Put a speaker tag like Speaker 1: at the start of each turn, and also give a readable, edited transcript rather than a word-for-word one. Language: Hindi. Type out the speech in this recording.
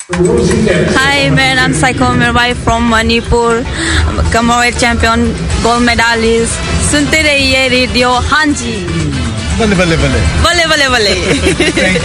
Speaker 1: Hi, मेरा नाम psycho Mirabai from Manipur, कमरवेट champion, gold medallist. सुनते रहिए रेडियो। हाँ जी,
Speaker 2: बल्ले बल्ले बल्ले
Speaker 1: बल्ले बल्ले बल्ले।